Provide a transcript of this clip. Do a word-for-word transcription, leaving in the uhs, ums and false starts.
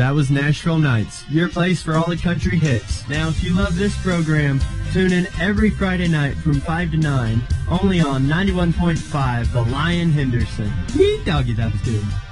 That was Nashville Nights, your place for all the country hits. Now, if you love this program, tune in every Friday night from five to nine, only on ninety-one point five, The Lion Henderson. Yee, doggy, that was good.